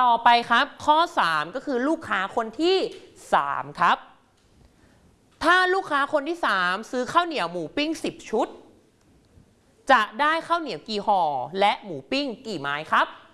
ต่อไปครับข้อ3ก็คือลูกค้าคนที่3ครับถ้าลูกค้าคนที่3ซื้อข้าวเหนียวหมูปิ้ง10ชุดจะได้ข้าวเหนียวกี่ห่อและหมูปิ้งกี่ไม้ครับ